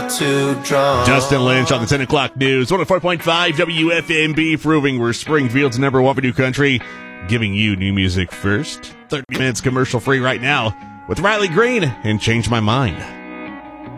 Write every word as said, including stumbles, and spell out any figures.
too drunk. Justin Lynch on the ten o'clock news. one oh four point five W F M B, proving we're Springfield's number one for new country. Giving you new music first. thirty minutes commercial free right now with Riley Green and Change My Mind.